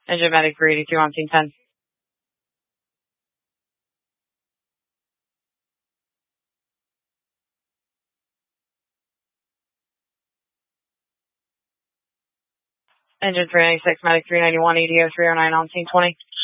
Engine medic 382 on scene 10. Engine 396, medic 391, EDO 309 on scene 20.